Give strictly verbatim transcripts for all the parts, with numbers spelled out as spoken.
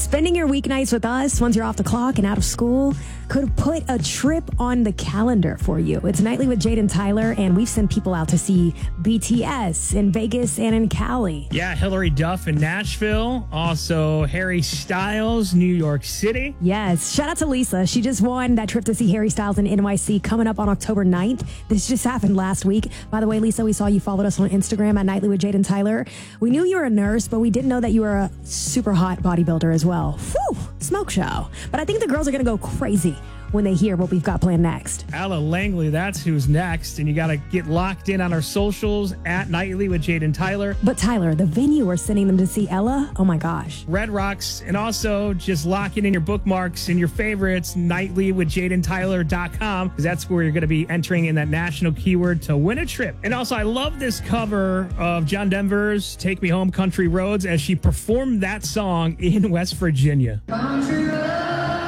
Spending your weeknights with us once you're off the clock and out of school could put a trip on the calendar for you. It's Nightly with Jade and Tyler, and we've sent people out to see B T S in Vegas and in Cali. Yeah, Hillary Duff in Nashville. Also, Harry Styles, New York City. Yes. Shout out to Lisa. She just won that trip to see Harry Styles in N Y C coming up on October ninth. This just happened last week. By the way, Lisa, we saw you followed us on Instagram at Nightly with Jade and Tyler. We knew you were a nurse, but we didn't know that you were a super hot bodybuilder as well. Whew, smoke show. But I think the girls are going to go crazy when they hear what we've got planned next. Ella Langley, that's who's next. And you got to get locked in on our socials at Nightly with Jade and Tyler. But Tyler, the venue we're sending them to see Ella, oh my gosh. Red Rocks. And also just lock it in your bookmarks and your favorites, nightly with jade and tyler dot com, because that's where you're going to be entering in that national keyword to win a trip. And also, I love this cover of John Denver's Take Me Home Country Roads as she performed that song in West Virginia. Country road.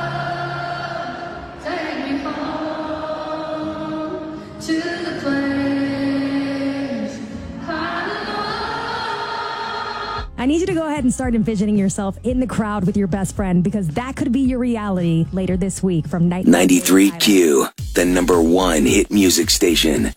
I need you to go ahead and start envisioning yourself in the crowd with your best friend, because that could be your reality later this week from Nightly. ninety-three Q, the number one hit music station.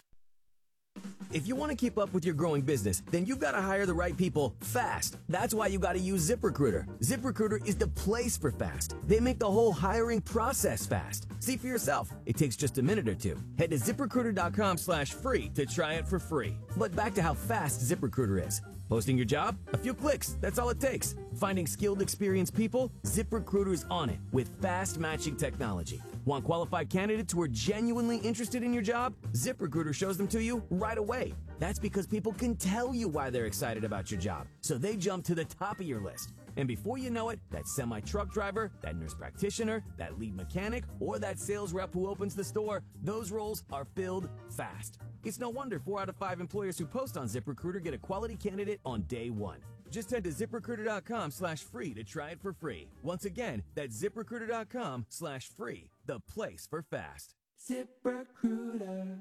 If you want to keep up with your growing business, then you've got to hire the right people fast. That's why you got to use ZipRecruiter. ZipRecruiter is the place for fast. They make the whole hiring process fast. See for yourself. It takes just a minute or two. Head to ZipRecruiter.com slash free to try it for free. But back to how fast ZipRecruiter is. Posting your job? A few clicks. That's all it takes. Finding skilled, experienced people? ZipRecruiter's on it with fast matching technology. Want qualified candidates who are genuinely interested in your job? ZipRecruiter shows them to you right away. That's because people can tell you why they're excited about your job, so they jump to the top of your list. And before you know it, that semi-truck driver, that nurse practitioner, that lead mechanic, or that sales rep who opens the store, those roles are filled fast. It's no wonder four out of five employers who post on ZipRecruiter get a quality candidate on day one. Just head to ZipRecruiter.com slash free to try it for free. Once again, that's ZipRecruiter.com slash free, the place for fast. ZipRecruiter.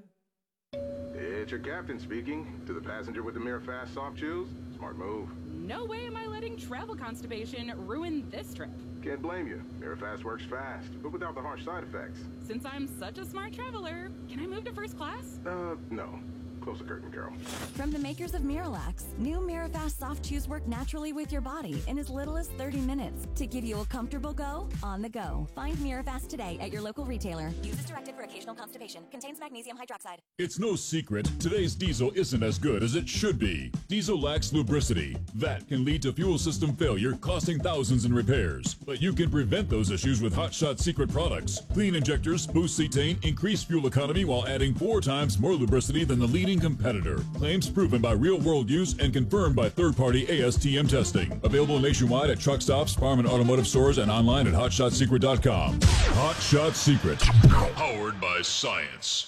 It's your captain speaking. To the passenger with the MiraFast soft chews, smart move. No way am I letting travel constipation ruin this trip. Can't blame you. MiraFast works fast, but without the harsh side effects. Since I'm such a smart traveler, can I move to first class? Uh, no. Close the curtain, Carol. From the makers of Miralax, new MiraFast soft chews work naturally with your body in as little as thirty minutes to give you a comfortable go on the go. Find Mirafast today at your local retailer. Use as directed for occasional constipation. Contains magnesium hydroxide. It's no secret, today's diesel isn't as good as it should be. Diesel lacks lubricity. That can lead to fuel system failure, costing thousands in repairs. But you can prevent those issues with Hot Shot Secret products. Clean injectors, boost cetane, increase fuel economy while adding four times more lubricity than the leading competitor. Claims proven by real-world use and confirmed by third-party A S T M testing. Available nationwide at truck stops, farm and automotive stores, and online at hot shot secret dot com. Hot Shot Secret. Powered by science.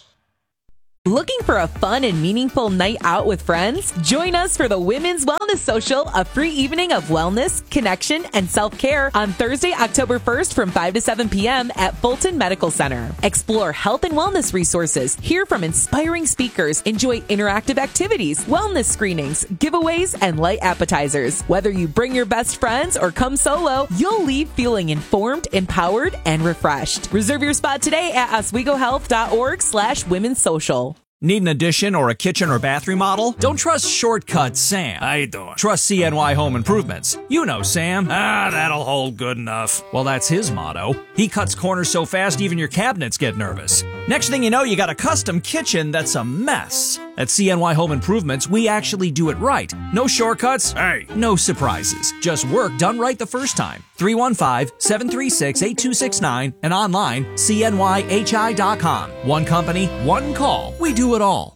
Looking for a fun and meaningful night out with friends? Join us for the Women's Wellness Social, a free evening of wellness, connection, and self-care on Thursday, October first from five to seven p.m. at Fulton Medical Center. Explore health and wellness resources, hear from inspiring speakers, enjoy interactive activities, wellness screenings, giveaways, and light appetizers. Whether you bring your best friends or come solo, you'll leave feeling informed, empowered, and refreshed. Reserve your spot today at oswego health dot org slash women's social. Need an addition or a kitchen or bath remodel? Don't trust Shortcut Sam. How you doing? Trust C N Y Home Improvements. You know Sam. Ah, that'll hold good enough. Well, that's his motto. He cuts corners so fast even your cabinets get nervous. Next thing you know, you got a custom kitchen that's a mess. At C N Y Home Improvements, we actually do it right. No shortcuts. Hey. No surprises. Just work done right the first time. three one five, seven three six, eight two six nine and online, C N Y H I dot com. One company, one call. We do it all.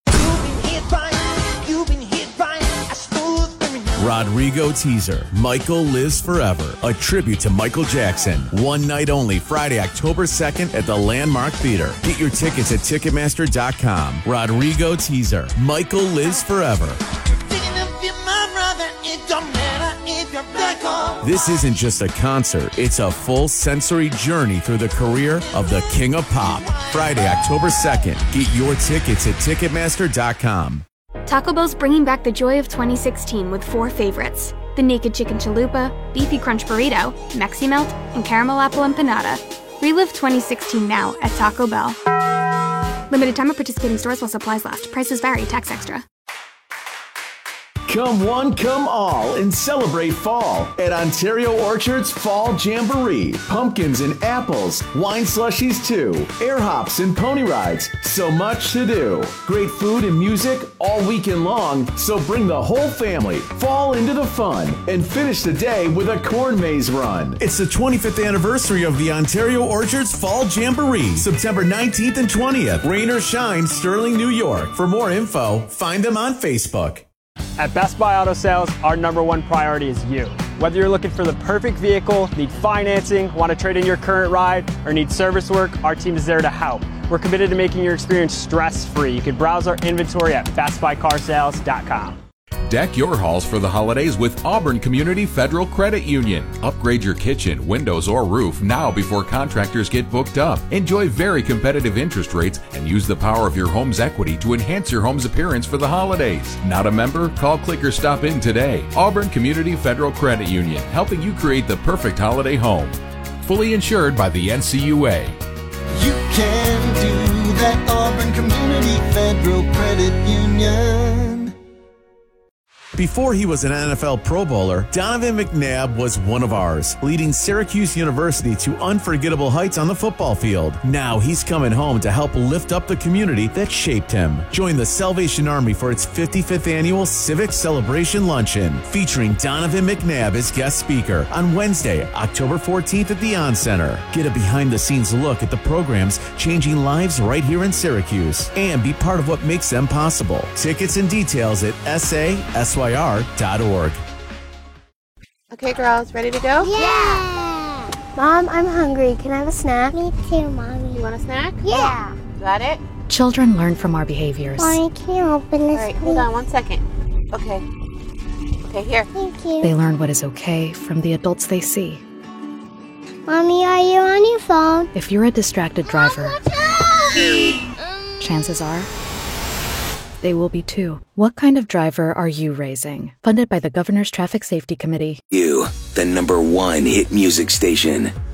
Rodrigo Teaser, Michael Lives Forever, a tribute to Michael Jackson. One night only, Friday, October second at the Landmark Theater. Get your tickets at ticketmaster dot com. Rodrigo Teaser, Michael Lives Forever. This isn't just a concert, it's a full sensory journey through the career of the King of Pop. Friday, October second. Get your tickets at ticketmaster dot com. Taco Bell's bringing back the joy of twenty sixteen with four favorites. the Naked Chicken Chalupa, Beefy Crunch Burrito, Mexi Melt, and Caramel Apple Empanada. Relive twenty sixteen now at Taco Bell. Limited time at participating stores while supplies last. Prices vary. Tax extra. Come one, come all, and celebrate fall at Ontario Orchard's Fall Jamboree. Pumpkins and apples, wine slushies too, air hops and pony rides, so much to do. Great food and music all weekend long, so bring the whole family, fall into the fun, and finish the day with a corn maze run. It's the twenty-fifth anniversary of the Ontario Orchards Fall Jamboree, September nineteenth and twentieth. Rain or shine, Sterling, New York. For more info, find them on Facebook. At Best Buy Auto Sales, our number one priority is you. Whether you're looking for the perfect vehicle, need financing, want to trade in your current ride, or need service work, our team is there to help. We're committed to making your experience stress-free. You can browse our inventory at best buy car sales dot com. Deck your halls for the holidays with Auburn Community Federal Credit Union. Upgrade your kitchen, windows, or roof now before contractors get booked up. Enjoy very competitive interest rates and use the power of your home's equity to enhance your home's appearance for the holidays. Not a member? Call, click, or stop in today. Auburn Community Federal Credit Union, helping you create the perfect holiday home. Fully insured by the N C U A. You can do that, Auburn Community Federal Credit Union. Before he was an N F L Pro Bowler, Donovan McNabb was one of ours, leading Syracuse University to unforgettable heights on the football field. Now he's coming home to help lift up the community that shaped him. Join the Salvation Army for its fifty-fifth annual Civic Celebration Luncheon, featuring Donovan McNabb as guest speaker on Wednesday, October fourteenth at the On Center. Get a behind-the-scenes look at the programs changing lives right here in Syracuse, and be part of what makes them possible. Tickets and details at S A S Y R dot org. Okay, girls, ready to go? Yeah! Mom, I'm hungry. Can I have a snack? Me too, Mommy. You want a snack? Yeah! Got it? Children learn from our behaviors. Mommy, can you open this, All right, please? hold on one second. Okay. Okay, here. Thank you. They learn what is okay from the adults they see. Mommy, are you on your phone? If you're a distracted driver, chances are they will be too. What kind of driver are you raising? Funded by the Governor's Traffic Safety Committee. You, the number one hit music station.